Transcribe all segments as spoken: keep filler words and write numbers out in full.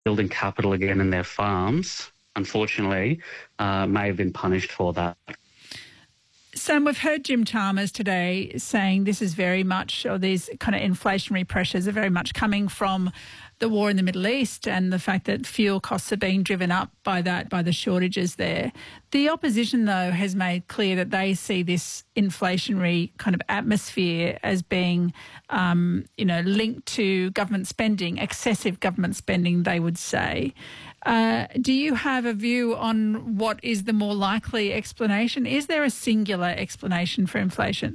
building capital again in their farms, unfortunately, uh, may have been punished for that. Sam, we've heard Jim Chalmers today saying this is very much, or these kind of inflationary pressures are very much coming from the war in the Middle East and the fact that fuel costs are being driven up by that, by the shortages there. The opposition, though, has made clear that they see this inflationary kind of atmosphere as being, um, you know, linked to government spending, excessive government spending, they would say. Uh, do you have a view on what is the more likely explanation? Is there a singular explanation for inflation?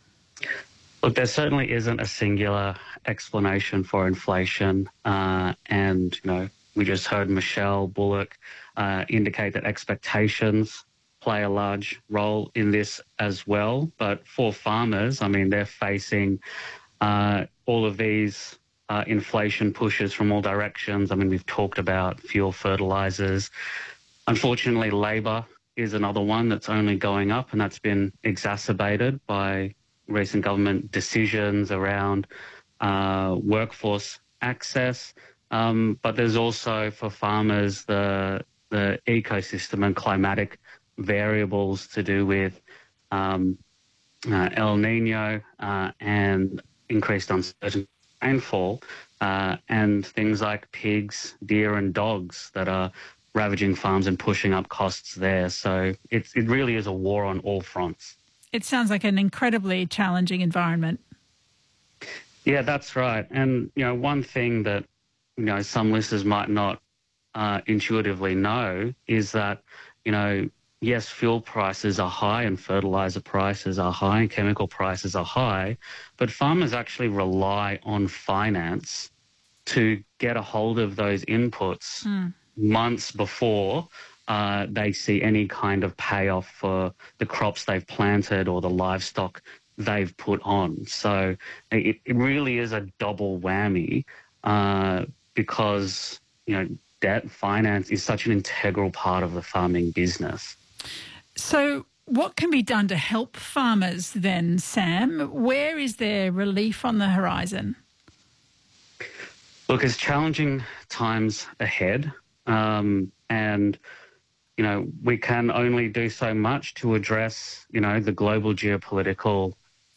Look, there certainly isn't a singular explanation for inflation. Uh, and, you know, we just heard Michelle Bullock uh, indicate that expectations play a large role in this as well. But for farmers, I mean, they're facing uh, all of these Uh, inflation pushes from all directions. I mean, we've talked about fuel, fertilisers. Unfortunately, labour is another one that's only going up, and that's been exacerbated by recent government decisions around uh, workforce access. Um, but there's also, for farmers, the, the ecosystem and climatic variables to do with um, uh, El Nino uh, and increased uncertainty rainfall, uh, and things like pigs, deer and dogs that are ravaging farms and pushing up costs there. So it's, it really is a war on all fronts. It sounds like an incredibly challenging environment. Yeah, that's right. And, you know, one thing that, you know, some listeners might not uh, intuitively know is that, you know, yes, fuel prices are high and fertiliser prices are high and chemical prices are high, but farmers actually rely on finance to get a hold of those inputs mm. months before uh, they see any kind of payoff for the crops they've planted or the livestock they've put on. So it, it really is a double whammy uh, because, you know, debt finance is such an integral part of the farming business. So what can be done to help farmers then, Sam? Where is there relief on the horizon? Look, it's challenging times ahead, um, and, you know, we can only do so much to address, you know, the global geopolitical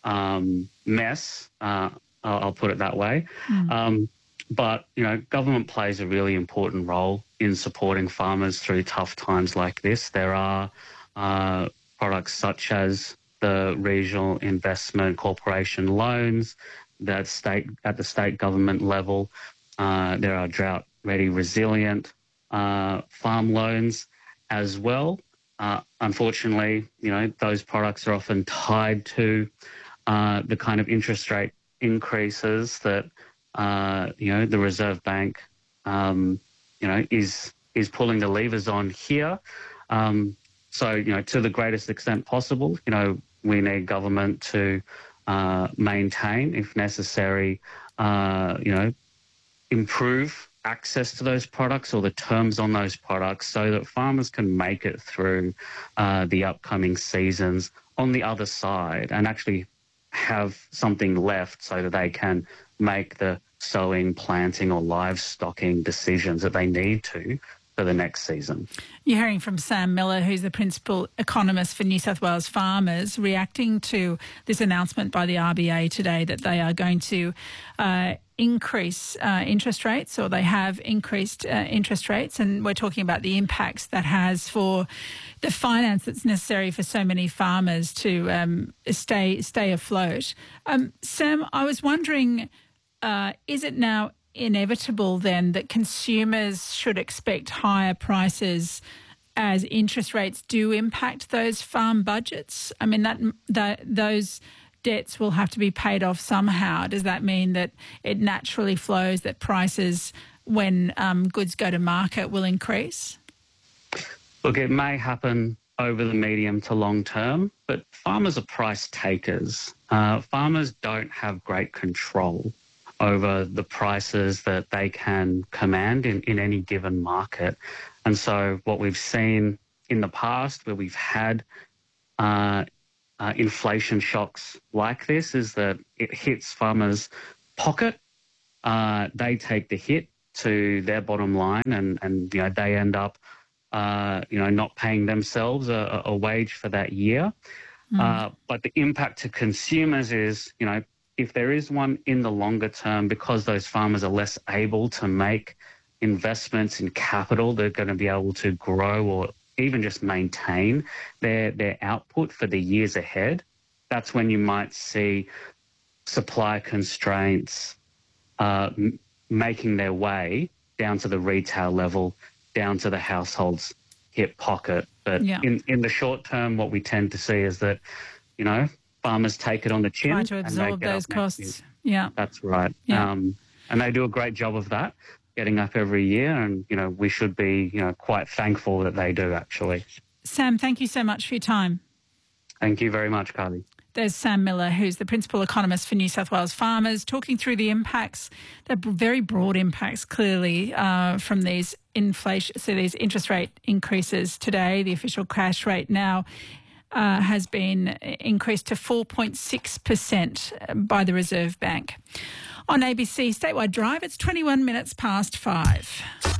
um, mess, uh, I'll, I'll put it that way. Mm. Um, but, you know, government plays a really important role in supporting farmers through tough times like this. There are Uh, products such as the Regional Investment Corporation loans that state at the state government level. Uh, there are drought-ready, resilient uh, farm loans as well. Uh, unfortunately, you know, those products are often tied to uh, the kind of interest rate increases that uh, you know the Reserve Bank, um, you know, is is pulling the levers on here. Um, So, you know, to the greatest extent possible, you know, we need government to uh, maintain, if necessary, uh, you know, improve access to those products or the terms on those products so that farmers can make it through uh, the upcoming seasons on the other side and actually have something left so that they can make the sowing, planting or livestocking decisions that they need to for the next season. You're hearing from Sam Miller, who's the principal economist for New South Wales farmers, reacting to this announcement by the R B A today that they are going to uh, increase uh, interest rates, or they have increased uh, interest rates, and we're talking about the impacts that has for the finance that's necessary for so many farmers to um, stay stay afloat. Um, Sam, I was wondering, uh, is it now inevitable then that consumers should expect higher prices as interest rates do impact those farm budgets? I mean, that, that those debts will have to be paid off somehow. Does that mean that it naturally flows that prices when um, goods go to market will increase? Look, it may happen over the medium to long term, but farmers are price takers. Uh, farmers don't have great control over the prices that they can command in, in any given market. And so what we've seen in the past where we've had uh, uh, inflation shocks like this is that it hits farmers' pocket. Uh, they take the hit to their bottom line, and, and you know, they end up, uh, you know, not paying themselves a, a wage for that year. Mm. Uh, but the impact to consumers is, you know, if there is one in the longer term, because those farmers are less able to make investments in capital, they're going to be able to grow or even just maintain their, their output for the years ahead. That's when you might see supply constraints uh, m- making their way down to the retail level, down to the household's hip pocket. But yeah. in, in the short term, what we tend to see is that, you know, farmers take it on the chin. Try to absorb those costs. Yeah. That's right. Yeah. Um, and they do a great job of that, getting up every year. And, you know, we should be, you know, quite thankful that they do, actually. Sam, thank you so much for your time. Thank you very much, Carly. There's Sam Miller, who's the principal economist for New South Wales farmers, talking through the impacts, the very broad impacts, clearly, uh, from these inflation, so these interest rate increases today. The official cash rate now uh, has been increased to four point six percent by the Reserve Bank. On A B C Statewide Drive, it's twenty-one minutes past five.